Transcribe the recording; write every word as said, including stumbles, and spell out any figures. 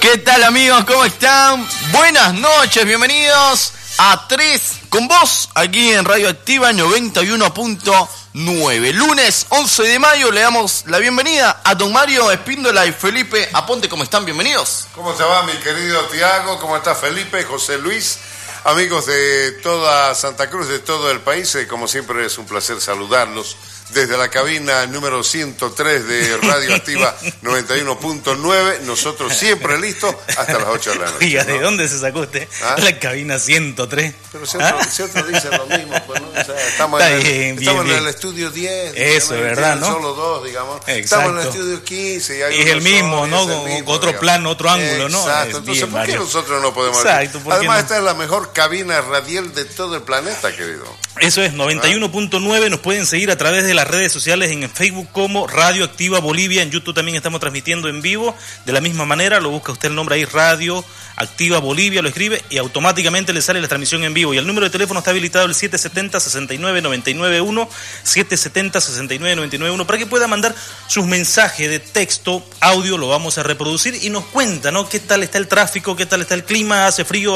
¿Qué tal, amigos? ¿Cómo están? Buenas noches, bienvenidos a tres con vos, aquí en Radio Activa noventa y uno punto nueve. Lunes once de mayo le damos la bienvenida a don Mario Espíndola y Felipe Aponte. ¿Cómo están? Bienvenidos. ¿Cómo te va, mi querido Tiago? ¿Cómo está Felipe, José Luis? Amigos de toda Santa Cruz, de todo el país, eh, como siempre es un placer saludarlos desde la cabina número ciento tres de Radio Activa noventa y uno punto nueve, nosotros siempre listos hasta las ocho de la noche. Oiga, ¿no? ¿de dónde se sacó usted? ¿Ah? La cabina ciento tres. Pero si otros ¿Ah? si otro dicen lo mismo, pues, ¿no? O sea, estamos, en el, bien, estamos bien, en el bien. estudio diez. Eso es verdad, ¿no? Solo dos, digamos. Exacto. Estamos en el estudio quince. Y hay es el mismo, son, ¿no? es el Con mismo, otro digamos. plano, otro ángulo, ¿no? Exacto. Es Entonces, bien, ¿por qué Mario. nosotros no podemos Exacto, ¿por qué Además, no? esta es la mejor cabina radial de todo el planeta, querido. Eso es, noventa y uno punto nueve. Nos pueden seguir a través de las redes sociales en Facebook como Radio Activa Bolivia. En YouTube también estamos transmitiendo en vivo. De la misma manera, lo busca usted el nombre ahí, Radio Activa Bolivia, lo escribe y automáticamente le sale la transmisión en vivo. Y el número de teléfono está habilitado el siete setenta, sesenta y nueve, noventa y nueve uno, siete setenta, sesenta y nueve, noventa y nueve uno, para que pueda mandar sus mensajes de texto, audio, lo vamos a reproducir y nos cuenta, ¿no? ¿Qué tal está el tráfico? ¿Qué tal está el clima? ¿Hace frío?